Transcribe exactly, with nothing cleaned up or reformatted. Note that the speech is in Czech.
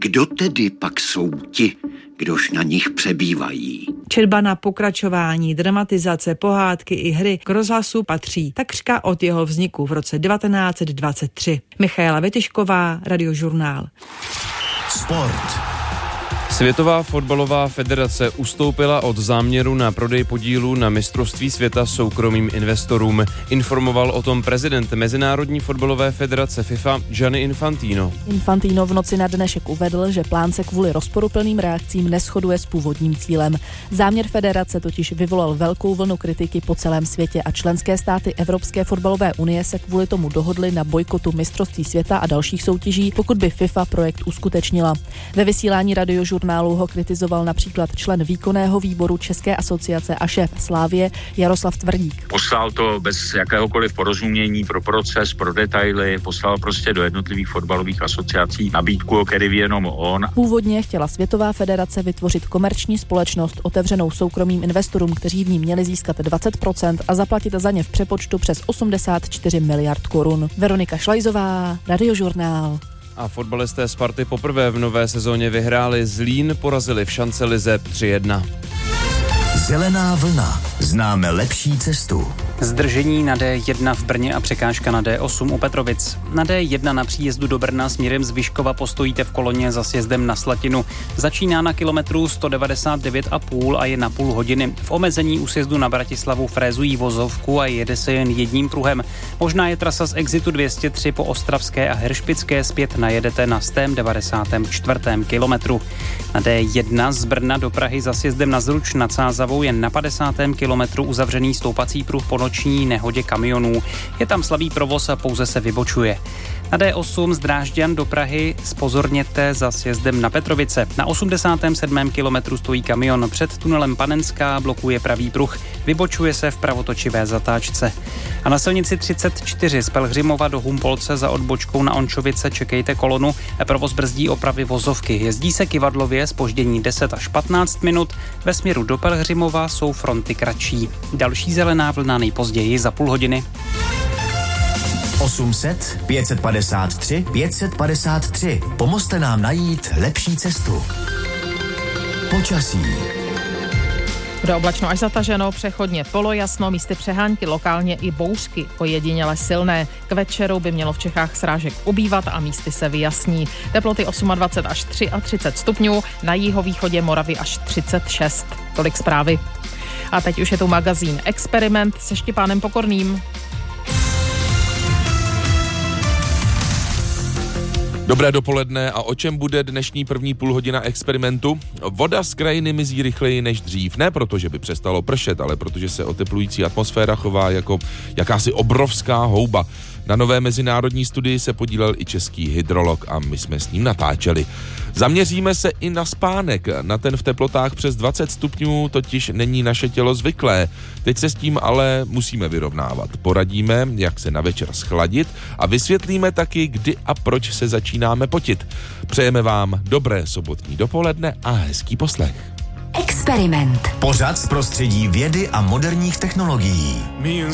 kdo tedy pak jsou ti, kdož na nich přebývají? Četba na pokračování, dramatizace, pohádky i hry k rozhlasu patří takřka od jeho vzniku v roce devatenáct set dvacet tři. Michaela Větyšková, Radiožurnál. Sport. Světová fotbalová federace ustoupila od záměru na prodej podílu na mistrovství světa soukromým investorům. Informoval o tom prezident Mezinárodní fotbalové federace FIFA Gianni Infantino. Infantino v noci na dnešek uvedl, že plán se kvůli rozporuplným reakcím neshoduje s původním cílem. Záměr federace totiž vyvolal velkou vlnu kritiky po celém světě a členské státy Evropské fotbalové unie se kvůli tomu dohodly na bojkotu mistrovství světa a dalších soutěží, pokud by FIFA projekt uskutečnila. Ve vysílání Radiožurnálu ho kritizoval například člen výkonného výboru České asociace a šéf Slávie Jaroslav Tvrdík. Poslal to bez jakéhokoliv porozumění pro proces, pro detaily, poslal prostě do jednotlivých fotbalových asociací nabídku, o který ví jenom on. Původně chtěla Světová federace vytvořit komerční společnost otevřenou soukromým investorům, kteří v ní měli získat dvacet procent a zaplatit za ně v přepočtu přes osmdesát čtyři miliard korun. Veronika Šlajzová, Radiožurnál. A fotbalisté Sparty poprvé v nové sezóně vyhráli. Zlín porazili v šancelize tři jedna. Zelená vlna. Známe lepší cestu. Zdržení na D jedna v Brně a překážka na D osm u Petrovic. Na D jedna na příjezdu do Brna směrem z Vyškova postojíte v koloně za sjezdem na Slatinu. Začíná na kilometru sto devadesát devět a půl a je na půl hodiny. V omezení u sjezdu na Bratislavu frézují vozovku a jede se jen jedním pruhem. Možná je trasa z exitu dvě stě tři po Ostravské a Hršpické, zpět najedete na sto devadesátém čtvrtém kilometru. Na D jedna z Brna do Prahy za sjezdem na Zruč nad Sázavou je na padesátém kilometru uzavřený stoupací pruh po noční nehodě kamionů. Je tam slabý provoz a pouze se vybočuje. Na D osm z Drážďan do Prahy zpozorněte za sjezdem na Petrovice. Na osmdesátém sedmém kilometru stojí kamion. Před tunelem Panenská blokuje pravý pruh. Vybočuje se v pravotočivé zatáčce. A na silnici třicet čtyři z Pelhřimova do Humpolce za odbočkou na Ončovice čekejte kolonu. Provoz brzdí opravy vozovky. Jezdí se kyvadlově, zpoždění deset až patnáct minut. Ve směru do Pelhřimova jsou fronty kratší. Další zelená vlna nejpozději za půl hodiny. osm set, pět set padesát tři, pět set padesát tři. Pomozte nám najít lepší cestu. Počasí. Bude oblačno až zataženo, přechodně polojasno, místy přehánky, lokálně i bouřky, ojediněle silné. K večeru by mělo v Čechách srážek ubývat a místy se vyjasní. Teploty dvacet osm až třicet tři stupňů, na jihovýchodě Moravy až třicet šest. Tolik zprávy. A teď už je tu magazín Experiment se Štěpánem Pokorným. Dobré dopoledne, a o čem bude dnešní první půlhodina Experimentu? Voda z krajiny mizí rychleji než dřív. Ne proto, že by přestalo pršet, ale protože se oteplující atmosféra chová jako jakási obrovská houba. Na nové mezinárodní studii se podílel i český hydrolog a my jsme s ním natáčeli. Zaměříme se i na spánek. Na ten v teplotách přes dvacet stupňů totiž není naše tělo zvyklé. Teď se s tím ale musíme vyrovnávat. Poradíme, jak se na večer schladit a vysvětlíme taky, kdy a proč se začínáme potit. Přejeme vám dobré sobotní dopoledne a hezký poslech. Experiment. Pořad z prostředí vědy a moderních technologií.